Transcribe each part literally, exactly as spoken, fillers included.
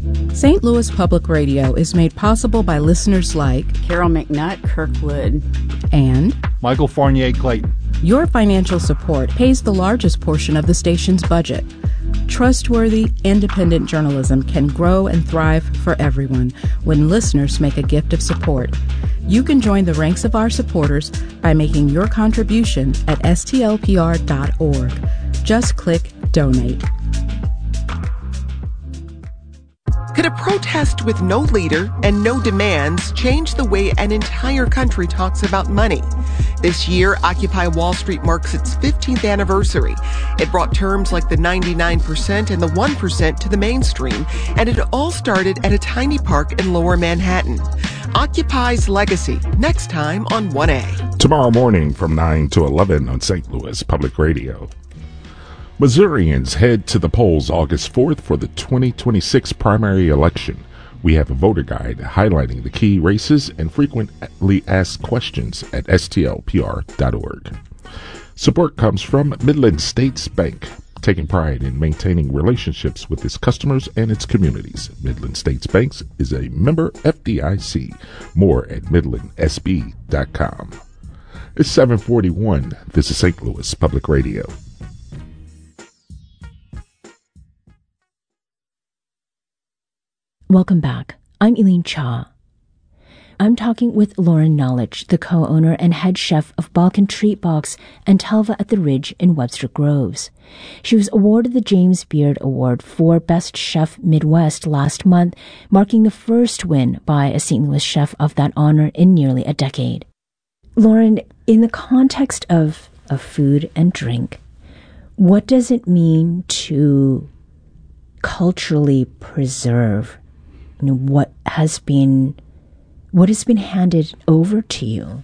Saint Louis Public Radio is made possible by listeners like Carol McNutt Kirkwood and Michael Fournier Clayton. Your financial support pays the largest portion of the station's budget. Trustworthy, independent journalism can grow and thrive for everyone when listeners make a gift of support. You can join the ranks of our supporters by making your contribution at S T L P R dot org. Just click Donate. Could a protest with no leader and no demands change the way an entire country talks about money? This year, Occupy Wall Street marks its fifteenth anniversary. It brought terms like the ninety-nine percent and the one percent to the mainstream, and it all started at a tiny park in Lower Manhattan. Occupy's legacy, next time on one A. Tomorrow morning from nine to eleven on Saint Louis Public Radio. Missourians head to the polls August fourth for the twenty twenty-six primary election. We have a voter guide highlighting the key races and frequently asked questions at S T L P R dot org. Support comes from Midland States Bank, taking pride in maintaining relationships with its customers and its communities. Midland States Bank is a member F D I C. More at midland s b dot com. It's seven forty-one. This is Saint Louis Public Radio. Welcome back. I'm Elaine Cha. I'm talking with Lauren Knowledge, the co-owner and head chef of Balkan Treat Box and Telva at the Ridge in Webster Groves. She was awarded the James Beard Award for Best Chef Midwest last month, marking the first win by a Saint Louis chef of that honor in nearly a decade. Lauren, in the context of, of food and drink, what does it mean to culturally preserve, you know, what has been what has been handed over to you?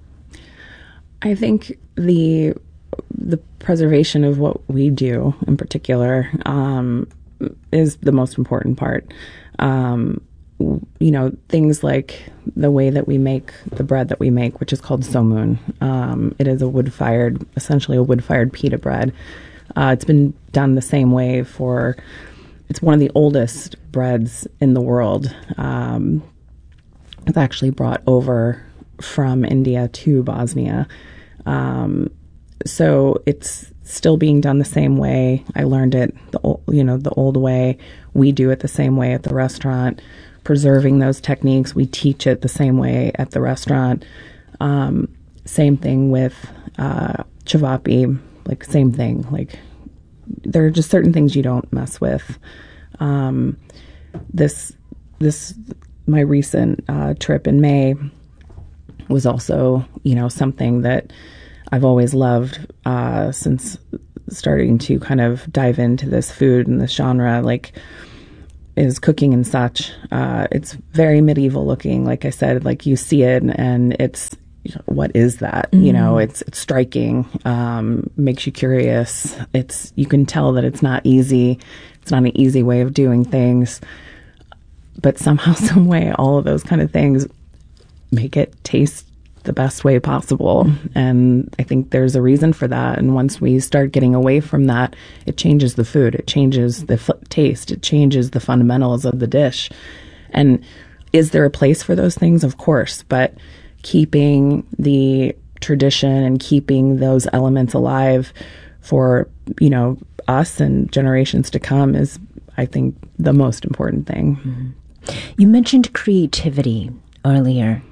I think the the preservation of what we do in particular um, is the most important part. Um, you know, things like the way that we make the bread that we make, which is called somun. Um, it is a wood-fired, essentially a wood-fired pita bread. Uh, it's been done the same way for, it's one of the oldest breads in the world. Um, it's actually brought over from India to Bosnia. Um, so it's still being done the same way. I learned it, the old, you know, the old way. We do it the same way at the restaurant. Preserving those techniques, we teach it the same way at the restaurant. Um, same thing with uh, chavapi, like same thing. Like there are just certain things you don't mess with. Um, this this my recent uh, trip in May was also, you know, something that I've always loved uh, since starting to kind of dive into this food and this genre, like is cooking and such. Uh, it's very medieval looking, like I said, like you see it and, and it's, what is that? Mm-hmm. You know, it's, it's striking, um, makes you curious. It's, you can tell that it's not easy. It's not an easy way of doing things, but somehow, some way, all of those kind of things make it taste the best way possible. And I think there's a reason for that. And once we start getting away from that, it changes the food. It changes the f- taste. It changes the fundamentals of the dish. And is there a place for those things? Of course. But keeping the tradition and keeping those elements alive for, you know, us and generations to come is, I think, the most important thing. Mm-hmm. You mentioned creativity earlier.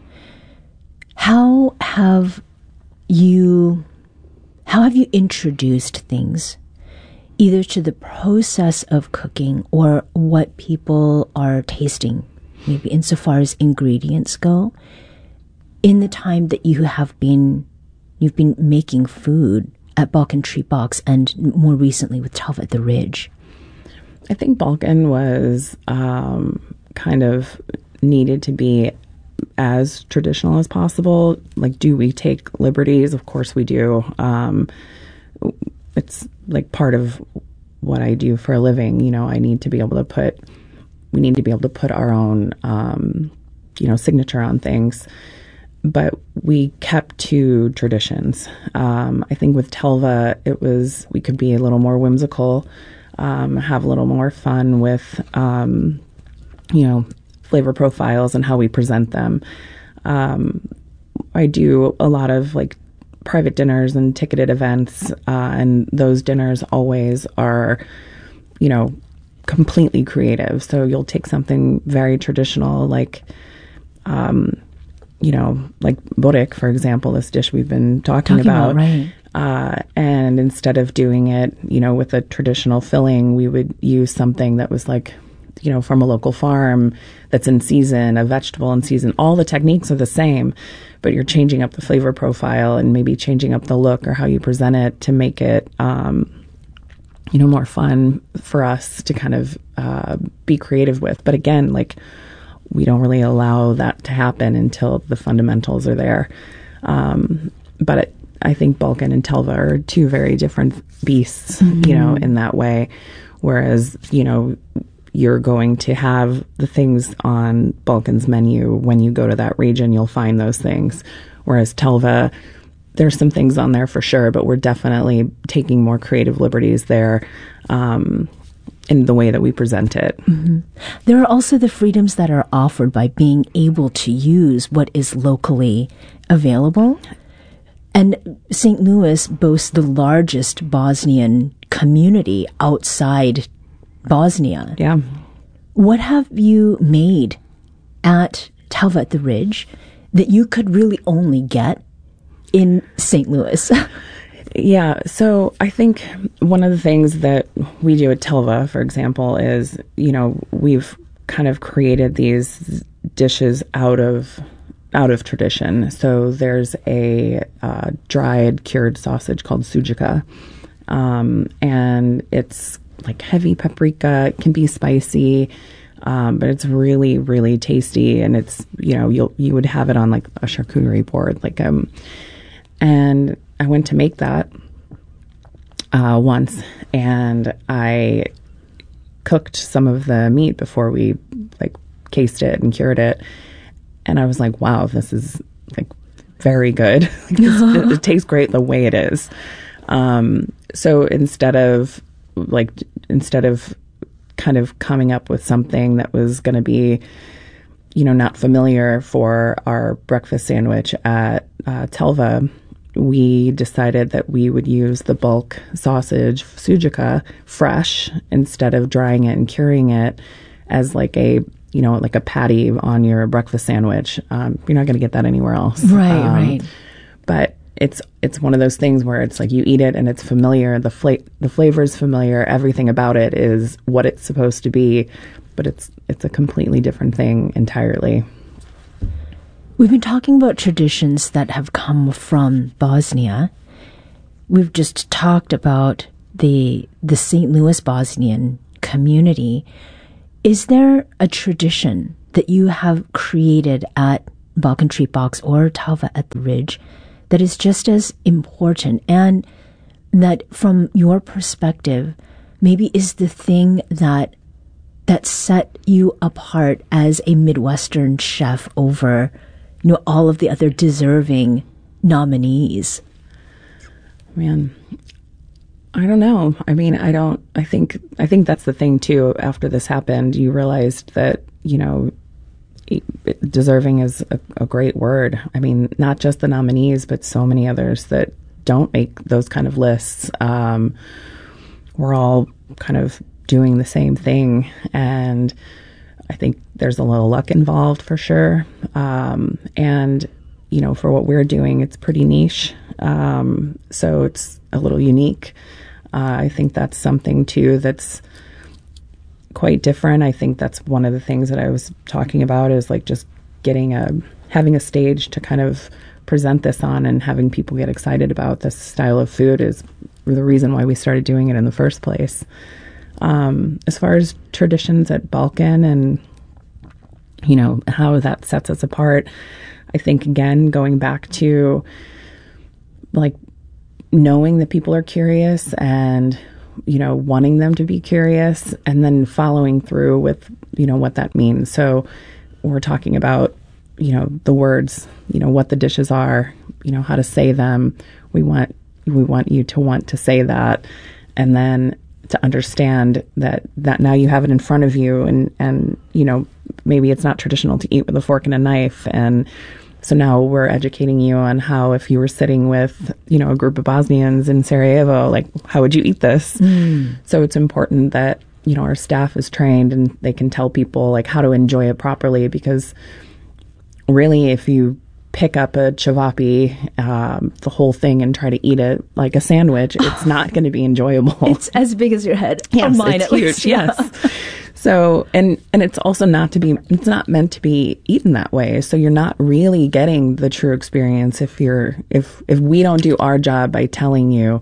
How have you how have you introduced things either to the process of cooking or what people are tasting, maybe insofar as ingredients go, in the time that you have been you've been making food at Balkan Treat Box and more recently with Telva at the Ridge? I think Balkan was um, kind of needed to be as traditional as possible. Like, do we take liberties? Of course we do. Um, it's like part of what I do for a living. You know, I need to be able to put, we need to be able to put our own, um, you know, signature on things. But we kept to traditions. Um, I think with Telva, it was, we could be a little more whimsical, um, have a little more fun with, um, you know, flavor profiles and how we present them. Um, I do a lot of like private dinners and ticketed events, uh, and those dinners always are, you know, completely creative. So you'll take something very traditional, like, um, you know, like borek, for example, this dish we've been talking, talking about. about right. Uh, and instead of doing it, you know, with a traditional filling, we would use something that was like, you know, from a local farm that's in season, a vegetable in season. All the techniques are the same, but you're changing up the flavor profile and maybe changing up the look or how you present it to make it, um, you know, more fun for us to kind of uh, be creative with. But again, like, we don't really allow that to happen until the fundamentals are there. Um, but it, I think Balkan and Telva are two very different beasts, mm-hmm. you know, in that way. Whereas, you know, you're going to have the things on Balkan's menu. When you go to that region, you'll find those things. Whereas Telva, there's some things on there for sure, but we're definitely taking more creative liberties there um, in the way that we present it. Mm-hmm. There are also the freedoms that are offered by being able to use what is locally available. And Saint Louis boasts the largest Bosnian community outside Bosnia. Yeah. What have you made at Telva at the Ridge that you could really only get in Saint Louis? Yeah. So I think one of the things that we do at Telva, for example, is, you know, we've kind of created these dishes out of out of tradition. So there's a uh, dried cured sausage called sujica, um, and it's like heavy paprika. It can be spicy, um, but it's really, really tasty. And it's, you know, you'll you would have it on like a charcuterie board, like um. And I went to make that uh, once, and I cooked some of the meat before we like cased it and cured it. And I was like, wow, this is like very good. Like, this, it, it tastes great the way it is. Um, so instead of like, instead of kind of coming up with something that was going to be, you know, not familiar for our breakfast sandwich at uh, Telva, we decided that we would use the bulk sausage sujica fresh instead of drying it and curing it as like a, you know, like a patty on your breakfast sandwich. Um, you're not going to get that anywhere else. Right, um, right. But it's it's one of those things where it's like you eat it and it's familiar. The fla- the flavor is familiar. Everything about it is what it's supposed to be, but it's it's a completely different thing entirely. We've been talking about traditions that have come from Bosnia. We've just talked about the the Saint Louis Bosnian community. Is there a tradition that you have created at Balkan Treat Box or Telva at the Ridge that is just as important, and that from your perspective maybe is the thing that that set you apart as a Midwestern chef over, you know, all of the other deserving nominees? Man, I don't know. I mean, I don't, I think, I think that's the thing too. After this happened, you realized that, you know, deserving is a, a great word. I mean, not just the nominees, but so many others that don't make those kind of lists. Um, we're all kind of doing the same thing. And I think there's a little luck involved for sure. Um, and, you know, for what we're doing, it's pretty niche. Um, so it's a little unique. Uh, I think that's something too that's quite different. I think that's one of the things that I was talking about is like just getting a, having a stage to kind of present this on and having people get excited about this style of food is the reason why we started doing it in the first place. Um, as far as traditions at Balkan and, you know, how that sets us apart, I think, again, going back to like knowing that people are curious and, you know, wanting them to be curious and then following through with, you know, what that means. So we're talking about, you know, the words, you know, what the dishes are, you know, how to say them. We want, we want you to want to say that. And then to understand that, that now you have it in front of you and, and, you know, maybe it's not traditional to eat with a fork and a knife. And so now we're educating you on how, if you were sitting with, you know, a group of Bosnians in Sarajevo, like, how would you eat this? Mm. So it's important that, you know, our staff is trained and they can tell people like how to enjoy it properly, because really, if you pick up a cevapi, um, the whole thing, and try to eat it like a sandwich, it's not going to be enjoyable. It's as big as your head. Yes, or mine, it's at huge. Least. Yes. Yeah. So, and, and it's also not to be, it's not meant to be eaten that way. So you're not really getting the true experience if you're, if, if we don't do our job by telling you,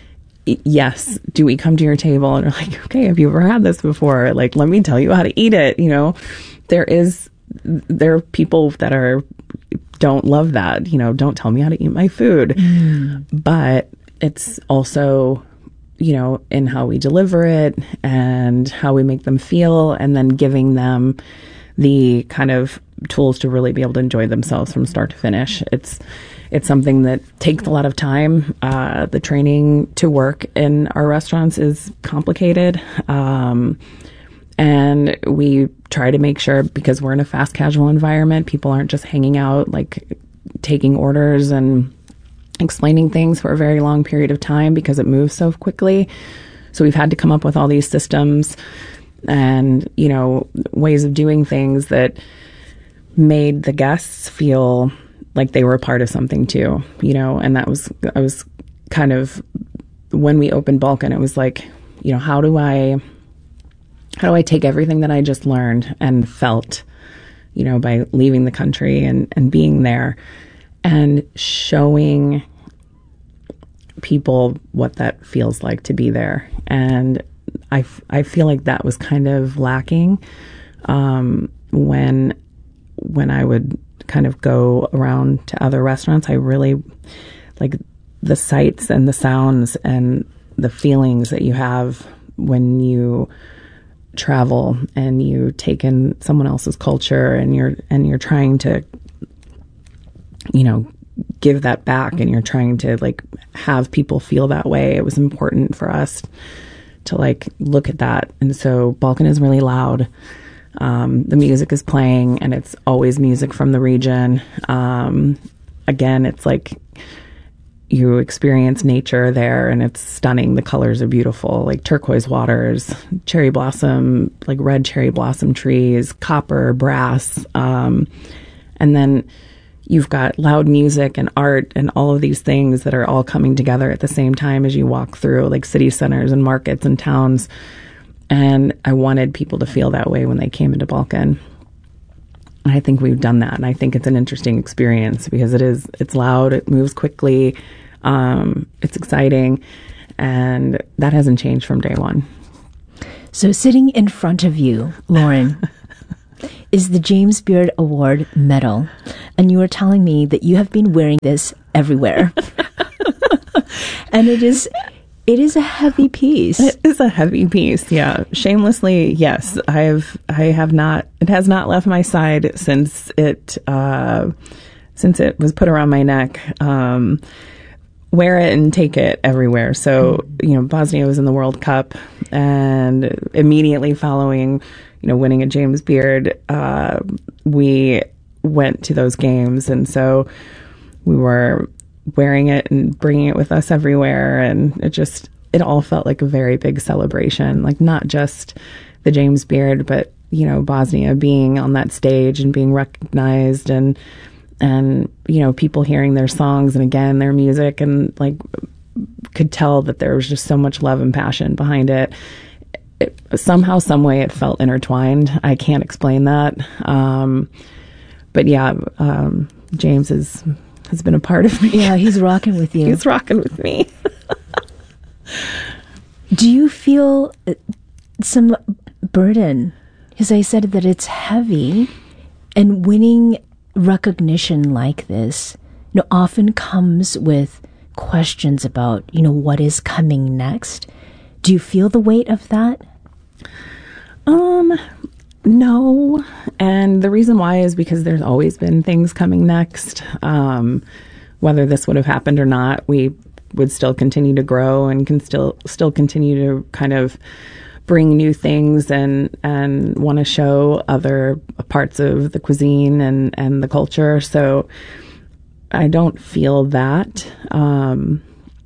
yes, do we come to your table and are like, okay, have you ever had this before? Like, let me tell you how to eat it. You know, there is, there are people that are, don't love that, you know, don't tell me how to eat my food. Mm. But it's also, you know, in how we deliver it and how we make them feel, and then giving them the kind of tools to really be able to enjoy themselves from start to finish. It's it's something that takes a lot of time. Uh, the training to work in our restaurants is complicated. Um, and we try to make sure, because we're in a fast casual environment, people aren't just hanging out, like taking orders and explaining things for a very long period of time, because it moves so quickly. So we've had to come up with all these systems and, you know, ways of doing things that made the guests feel like they were a part of something too, you know. And that was, I was kind of, when we opened Balkan, it was like, you know, how do I, how do I take everything that I just learned and felt, you know, by leaving the country and, and being there, and showing people what that feels like to be there. And I, I feel like that was kind of lacking um, when when I would kind of go around to other restaurants. I really, like, the sights and the sounds and the feelings that you have when you travel and you take in someone else's culture, and you're and you're trying to, you know, give that back, and you're trying to like have people feel that way. It was important for us to like look at that. And so Balkan is really loud. Um, the music is playing, and it's always music from the region. Um, again, it's like you experience nature there, and it's stunning. The colors are beautiful, like turquoise waters, cherry blossom, like red cherry blossom trees, copper, brass. Um, and then you've got loud music and art and all of these things that are all coming together at the same time as you walk through like city centers and markets and towns. And I wanted people to feel that way when they came into Balkan. And I think we've done that. And I think it's an interesting experience, because it is, it's loud, it moves quickly, um, it's exciting, and that hasn't changed from day one. So sitting in front of you, Lauren, is the James Beard Award medal. And you were telling me that you have been wearing this everywhere. And it is... It is a heavy piece. It is a heavy piece, yeah. Shamelessly, yes. I've I have not. It has not left my side since it uh, since it was put around my neck. Um, wear it and take it everywhere. So you know, Bosnia was in the World Cup, and immediately following, you know, winning a James Beard, uh, we went to those games, and so we were wearing it and bringing it with us everywhere. And it just, it all felt like a very big celebration, like not just the James Beard, but, you know, Bosnia being on that stage and being recognized, and, and, you know, people hearing their songs and again, their music, and like could tell that there was just so much love and passion behind it. It somehow, some way it felt intertwined. I can't explain that. Um, but yeah, um, James is, has been a part of me. Yeah, he's rocking with you. He's rocking with me. Do you feel some burden? Because I said that it's heavy, and winning recognition like this, you know, often comes with questions about, you know, what is coming next. Do you feel the weight of that? Um, no. And the reason why is because there's always been things coming next. Um, whether this would have happened or not, we would still continue to grow and can still still continue to kind of bring new things and and want to show other parts of the cuisine and and the culture. So I don't feel that. Um,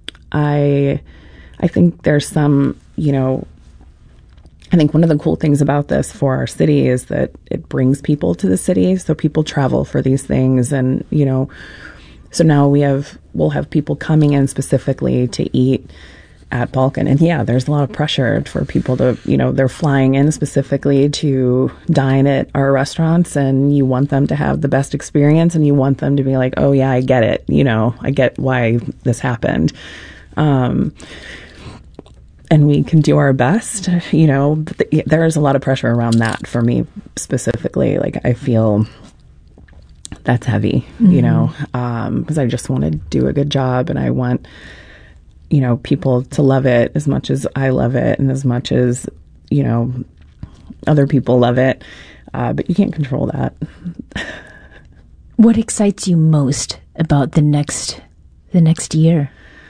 I I think there's some, you know, I think one of the cool things about this for our city is that it brings people to the city. So people travel for these things, and you know, so now we have we'll have people coming in specifically to eat at Balkan. And yeah, there's a lot of pressure for people to, you know, they're flying in specifically to dine at our restaurants, and you want them to have the best experience, and you want them to be like, oh yeah, I get it. You know, I get why this happened. Um, and we can do our best, you know, but the, there's a lot of pressure around that for me specifically. Like, I feel that's heavy, mm-hmm. you know, um, because I just want to do a good job, and I want, you know, people to love it as much as I love it, and as much as, you know, other people love it. Uh, but you can't control that. What excites you most about the next, the next year?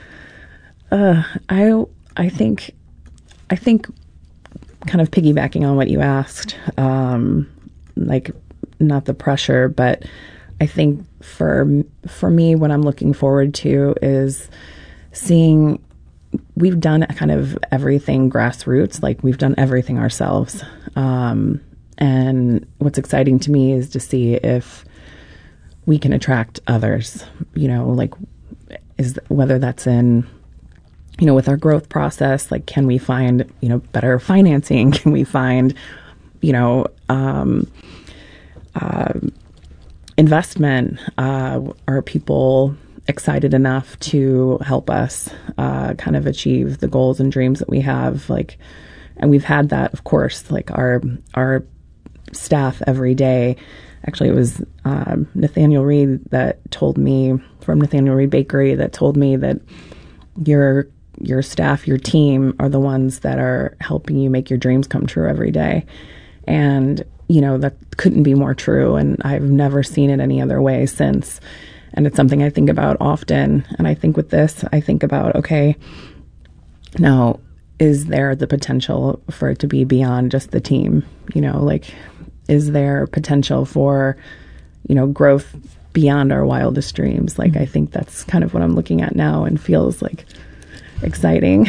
Uh, I, I think, I think kind of piggybacking on what you asked, um, like not the pressure, but I think for, for me, what I'm looking forward to is seeing, we've done kind of everything grassroots, like we've done everything ourselves. Um, and what's exciting to me is to see if we can attract others, you know, like is whether that's in, you know, with our growth process, like can we find, you know, better financing? Can we find, you know, um, uh, investment? Uh, are people excited enough to help us uh, kind of achieve the goals and dreams that we have? Like, and we've had that, of course, like our our staff every day. Actually, it was um, Nathaniel Reed that told me, from Nathaniel Reed Bakery, that told me that your your staff, your team, are the ones that are helping you make your dreams come true every day. And you know, that couldn't be more true. And I've never seen it any other way since. And it's something I think about often. And I think with this, I think about, okay, now, is there the potential for it to be beyond just the team? You know, like, is there potential for, you know, growth beyond our wildest dreams? Like, I think that's kind of what I'm looking at now, and feels like exciting.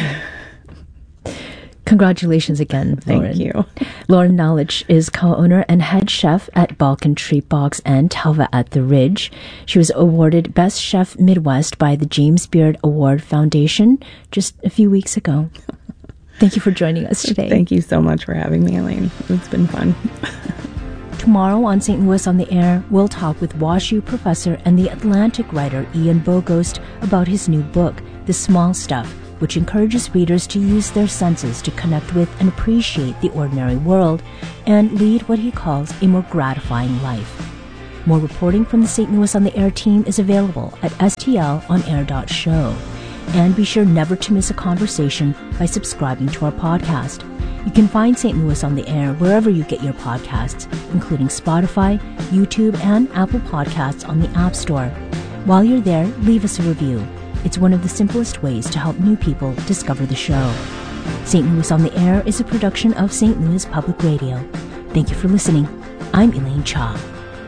Congratulations again, Lauren. Thank you. Lauren Knowledge is co-owner and head chef at Balkan Treat Box and Talva at the Ridge. She was awarded Best Chef Midwest by the James Beard Award Foundation just a few weeks ago. Thank you for joining us today. Thank you so much for having me, Elaine. It's been fun. Tomorrow on Saint Louis on the Air, we'll talk with WashU professor and the Atlantic writer Ian Bogost about his new book, The Small Stuff, which encourages readers to use their senses to connect with and appreciate the ordinary world and lead what he calls a more gratifying life. More reporting from the Saint Louis on the Air team is available at s t l on air dot show. And be sure never to miss a conversation by subscribing to our podcast. You can find Saint Louis on the Air wherever you get your podcasts, including Spotify, YouTube, and Apple Podcasts on the App Store. While you're there, leave us a review. It's one of the simplest ways to help new people discover the show. Saint Louis on the Air is a production of Saint Louis Public Radio. Thank you for listening. I'm Elaine Cha.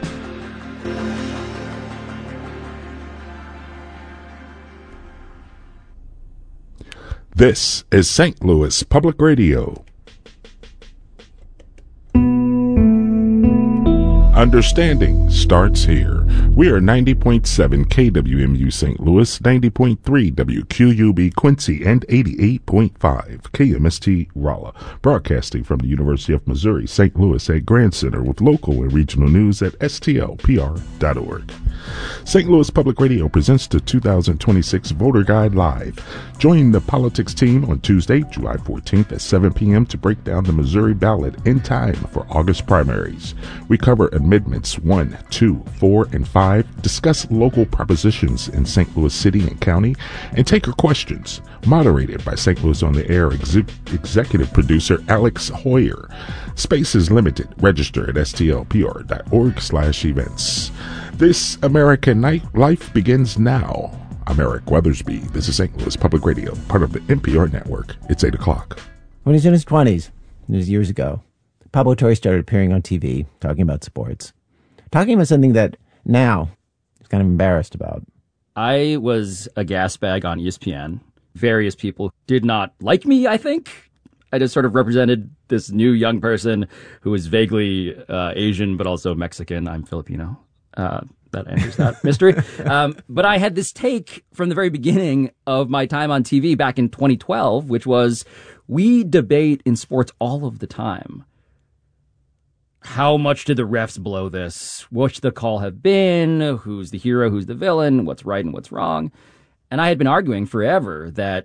This is Saint Louis Public Radio. Understanding starts here. We are ninety point seven K W M U Saint Louis, ninety point three W Q U B Quincy, and eighty-eight point five K M S T Rolla, broadcasting from the University of Missouri Saint Louis at Grand Center with local and regional news at S T L P R dot org. Saint Louis Public Radio presents the two thousand twenty-six Voter Guide Live. Join the politics team on Tuesday, July fourteenth at seven p.m. to break down the Missouri ballot in time for August primaries. We cover amendments one, two, four, and five, discuss local propositions in Saint Louis City and County, and take your questions. Moderated by Saint Louis on the Air ex- executive producer Alex Hoyer. Space is limited. Register at S T L P R dot org slash events. This American night life begins now. I'm Eric Weathersby. This is Saint Louis Public Radio, part of the N P R network. It's eight o'clock. When he's in his twenties, it was years ago, Pablo Torre started appearing on T V, talking about sports, talking about something that now he's kind of embarrassed about. I was a gas bag on E S P N. Various people did not like me, I think. I just sort of represented this new young person who was vaguely uh, Asian, but also Mexican. I'm Filipino. Uh, that answers that mystery. Um, but I had this take from the very beginning of my time on T V back in twenty twelve, which was, we debate in sports all of the time. How much did the refs blow this? What should the call have been? Who's the hero? Who's the villain? What's right and what's wrong? And I had been arguing forever that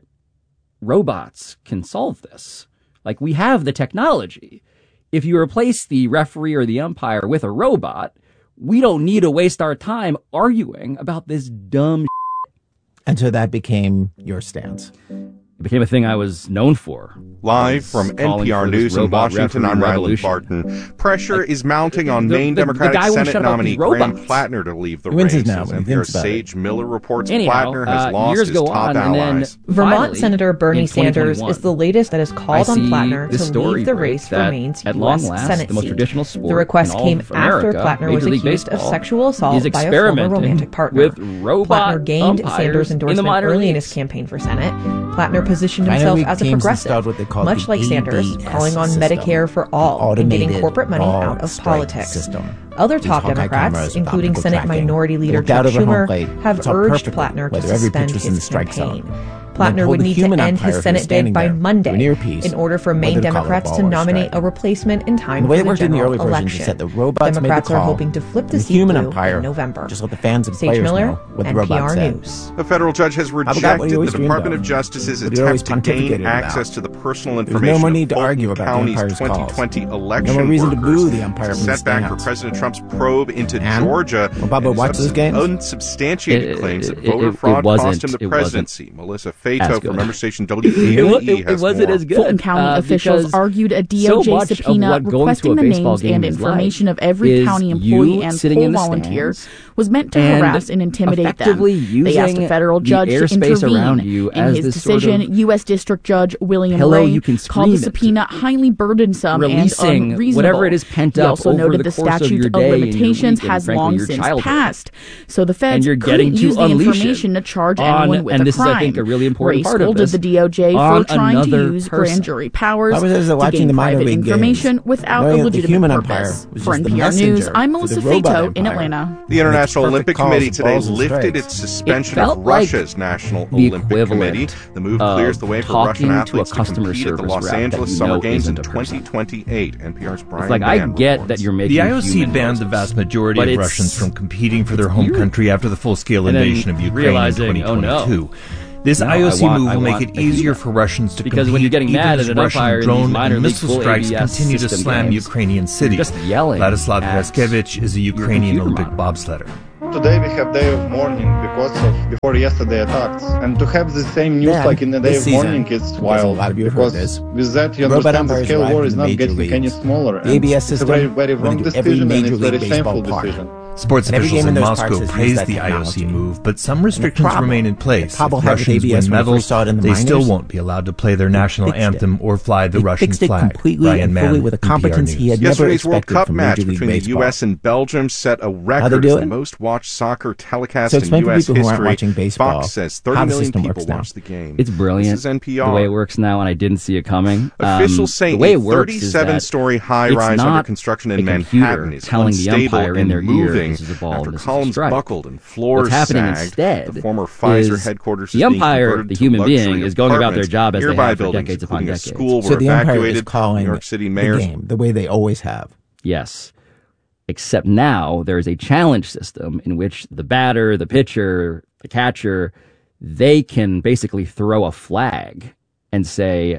robots can solve this. Like, we have the technology. If you replace the referee or the umpire with a robot, we don't need to waste our time arguing about this dumb shit. And so that became your stance. It became a thing I was known for. Live from N P R News in Washington, I'm Ryland Barton. Pressure like, is mounting on the, Maine the, Democratic the Senate nominee Graham Plattner to leave the race. As N P R's Sage Miller reports, Anyhow, Plattner has uh, lost his top on, allies. Vermont finally, Senator Bernie Sanders is the latest that has called on Plattner to leave the race for Maine's at U long S last, Senate the most seat. traditional sport The request came in all of after America, Plattner was Major League accused Baseball, of sexual assault by a former romantic partner. With robot Plattner gained Sanders' endorsement early leagues. in his campaign for Senate. Plattner positioned himself as a progressive, much like Sanders, calling on system. Medicare for all and getting corporate money out of politics. System. Other top Democrats, including Senate Minority Leader Chuck Schumer, have urged Plattner to suspend his campaign. Plattner would need to end his Senate bid by Monday in order for Maine Democrats to nominate a replacement in time for the general election. Democrats are hoping to flip the seat blue in November. Just let the fans and Sage players Miller, know what the N P R robot said. News. A federal judge has rejected the Department of Justice's attempt to gain access to the personal information no more need to of argue about County's the umpire's twenty twenty calls. election No more reason workers. to boo the umpire It's a from the setback for stands. President Trump's probe into And? Georgia Will Bubba and watch his those games? unsubstantiated It- claims it- that voter it- it fraud wasn't- cost him the it wasn't presidency. Melissa as Fato good. from member station W E It, E wa- it, has it wasn't more. as good. Fulton County uh, officials because argued a D so O J much of subpoena what going requesting to the a baseball names game and is information like of every is county you employee and sitting poll in the volunteer stands was meant to and harass and intimidate them. effectively They asked a using federal the judge to airspace intervene. around you In as his this sort decision, of U S District Judge William pillow Ray you can called the scream subpoena into. highly burdensome Releasing and unreasonable. whatever it is pent He up also over noted the the course of statute your of day and your limitations week and, has frankly, long your since childhood. passed, so the And feds you're couldn't getting to use the unleash information it to charge on- anyone with and a this is, crime. I think, a really important Ray part of scolded this, the D O J on for trying to another use person. grand jury powers Why was it to watching gain the minor private league information games? without Knowing a that the legitimate human purpose. umpire was For just the N P R News, messenger I'm for Melissa the robot Fato in umpire. Atlanta. The International Perfect Olympic calls Committee of today balls and lifted strikes. its suspension felt of like Russia's National the Olympic equivalent Committee. The move of clears the way for talking Russian to a athletes to, customer compete at the service Los rep that Angeles you Summer know Games in isn't a person. twenty twenty-eight. N P R's Brian It's like, I Mann get reports. that you're making The I O C human banned the noises, vast majority but of it's- Russians from competing for their it's home weird. country after the full-scale And then invasion of Ukraine in realizing, twenty twenty-two. oh, no. This No, I O C I want- move I will make want it a easier human. for Russians to Because compete when you're getting even mad as at an Russian umpire in these drone minor and league missile full strikes A B S continue to system slam games, Ukrainian cities. just yelling Vladislav at Raskevich is a Ukrainian your Olympic computer bobsledder. Today we have day of mourning because of before yesterday attacks, and to have the same news Then, like in the day this of season, mourning is because wild. a lot of you have Because heard this, with that you robot understand the umpires scale arrived war in is the not major getting leagues. any smaller. The A B S and it's a system very very went wrong into every decision, and major it's very league shameful baseball park. decision. Sports And every officials game in in those Moscow parks has used praised that the I O C technology. move, but some And the restrictions problem- remain in place. the problem If had with Russians A B S win when we medals, first saw it in the they still minors, won't be allowed to play their national fixed it. anthem or fly the He Russian fixed it flag. completely Ryan and Mann, fully with a N P R competence he News. had never Yesterday's World expected Cup from match Major League between the Baseball. U S and Belgium set a How record they as do the it? most watched soccer telecast So in explain U for S people who aren't history. watching baseball Fox says how thirty the million system people works now. watched the game. It's brilliant This is N P R. the way it works now, and I didn't see it coming. Officials um, say the way a it works is thirty-seven that story it's high-rise under not construction a in computer Manhattan is telling the unstable umpire in and their ear, moving this is a ball, after this is a columns strike. buckled and floors What's happening sagged. instead The former Pfizer is headquarters the is being umpire, converted the to human luxury being, is going about their apartments. job as they Nearby have for buildings, decades upon including a decades. school, So were the umpire is evacuated. calling New York City the mayors game the way they always have. Yes. Except now there is a challenge system in which the batter, the pitcher, the catcher, they can basically throw a flag and say,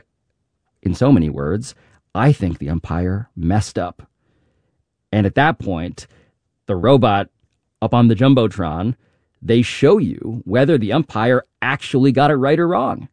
in so many words, I think the umpire messed up. And at that point, the robot up on the Jumbotron, they show you whether the umpire actually got it right or wrong.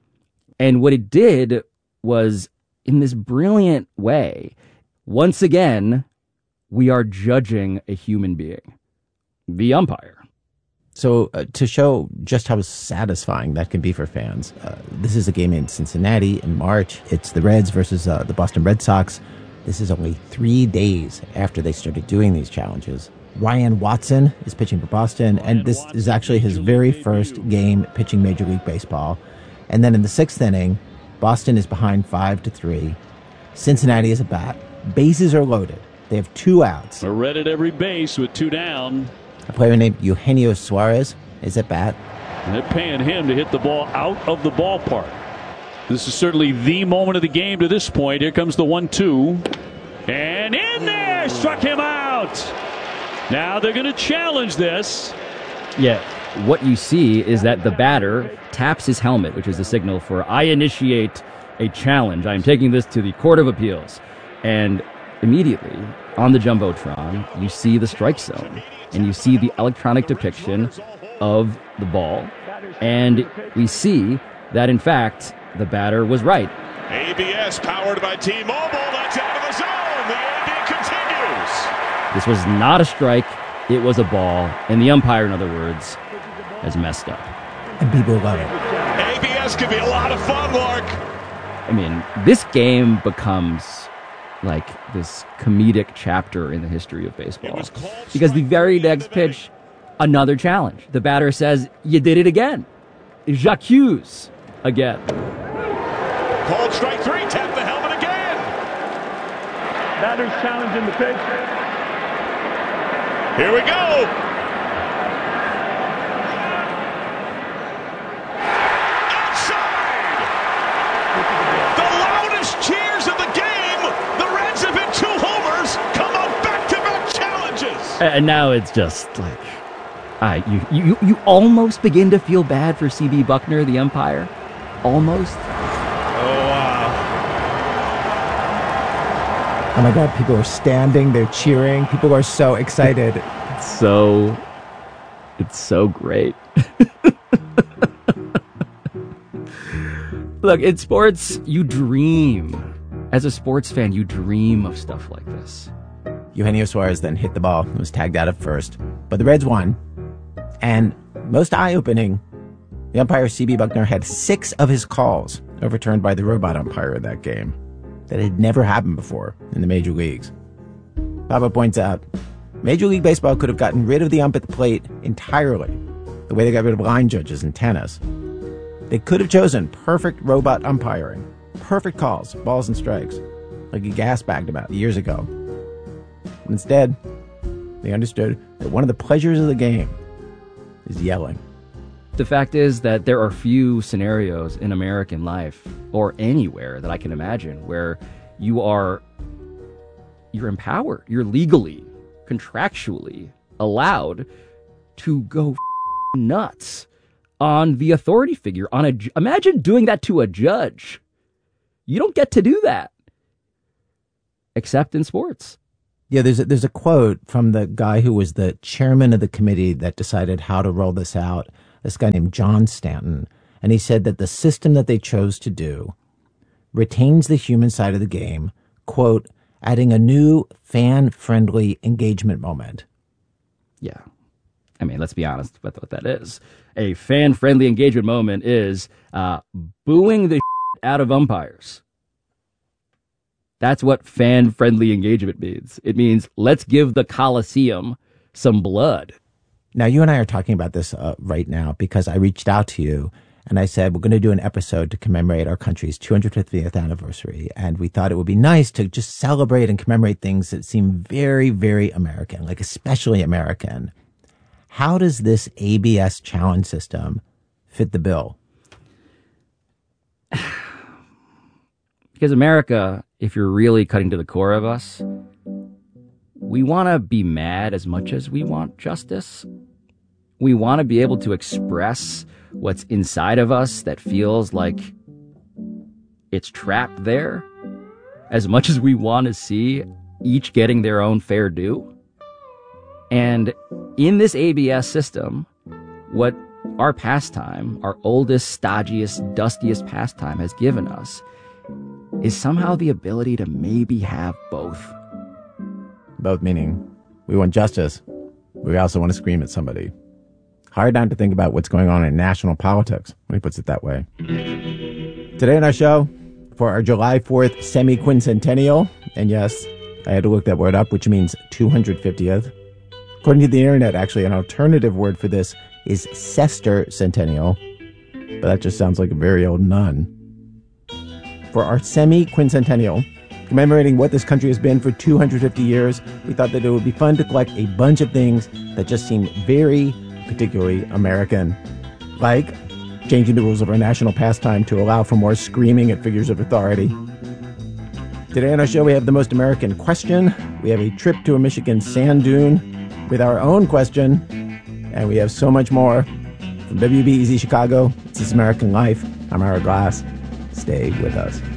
And what it did was, in this brilliant way, once again, we are judging a human being, the umpire. So uh, to show just how satisfying that can be for fans, uh, this is a game in Cincinnati in March. It's the Reds versus uh, the Boston Red Sox. This is only three days after they started doing these challenges. Ryan Watson is pitching for Boston, and this is actually his very first game pitching Major League Baseball. And then in the sixth inning, Boston is behind five to three. Cincinnati is a bat. Bases are loaded. They have two outs. A red at every base with two down. A player named Eugenio Suarez is at bat. And they're paying him to hit the ball out of the ballpark. This is certainly the moment of the game to this point. Here comes the one two. And in there! Struck him out! Now they're going to challenge this. Yeah, what you see is that the batter taps his helmet, which is a signal for, I initiate a challenge. I am taking this to the Court of Appeals. And immediately, on the Jumbotron, you see the strike zone. And you see the electronic depiction of the ball. And we see that, in fact, the batter was right. A B S powered by T-Mobile. That's out of the zone. The A B continues. This was not a strike. It was a ball. And the umpire, in other words, has messed up. And people love it. A B S could be a lot of fun, Lark. I mean, this game becomes like this comedic chapter in the history of baseball. Because the very next pitch, another challenge. The batter says, you did it again. J'accuse again. Called strike three, tap the helmet again. Batter's challenging the pitch. Here we go. Outside. The loudest cheers of the game. The Reds have hit two homers, come up back-to-back challenges. And now it's just like, uh, you, you, you almost begin to feel bad for C B Buckner, the umpire. Almost. Oh my God, people are standing, they're cheering, people are so excited. It's so, it's so great. Look, in sports, you dream. As a sports fan, you dream of stuff like this. Eugenio Suarez then hit the ball and was tagged out at first, but the Reds won. And most eye-opening, the umpire C B Buckner had six of his calls overturned by the robot umpire in that game. That had never happened before in the major leagues. Papa points out, Major League Baseball could have gotten rid of the ump at the plate entirely, the way they got rid of line judges in tennis. They could have chosen perfect robot umpiring, perfect calls, balls and strikes, like he gas-bagged about years ago. Instead, they understood that one of the pleasures of the game is yelling. The fact is that there are few scenarios in American life or anywhere that I can imagine where you are, you're empowered, you're legally, contractually allowed to go f- nuts on the authority figure. On a, imagine doing that to a judge. You don't get to do that, except in sports. Yeah, there's a, there's a quote from the guy who was the chairman of the committee that decided how to roll this out. This guy named John Stanton, and he said that the system that they chose to do retains the human side of the game, quote, adding a new fan-friendly engagement moment. Yeah. I mean, let's be honest about what that is. A fan-friendly engagement moment is uh, booing the out of umpires. That's what fan-friendly engagement means. It means let's give the Coliseum some blood. Now, you and I are talking about this uh, right now because I reached out to you and I said, we're going to do an episode to commemorate our country's two hundred fiftieth anniversary. And we thought it would be nice to just celebrate and commemorate things that seem very, very American, like especially American. How does this A B S challenge system fit the bill? Because America, if you're really cutting to the core of us, we want to be mad as much as we want justice. We want to be able to express what's inside of us that feels like it's trapped there, as much as we want to see each getting their own fair due. And in this A B S system, what our pastime, our oldest, stodgiest, dustiest pastime has given us is somehow the ability to maybe have both. Both meaning we want justice, but we also want to scream at somebody. hard not to think about what's going on in national politics when he puts it that way. Today on our show, for our July fourth semi-quincentennial, and yes, I had to look that word up, which means two hundred fiftieth. According to the internet, actually, an alternative word for this is sesquicentennial, but that just sounds like a very old nun. For our semi-quincentennial, commemorating what this country has been for two hundred fifty years, we thought that it would be fun to collect a bunch of things that just seem very particularly American, like changing the rules of our national pastime to allow for more screaming at figures of authority. Today on our show, we have the most American question, we have a trip to a Michigan sand dune with our own question, and we have so much more. From W B E Z Chicago, it's This American Life. I'm Ira Glass. Stay with us.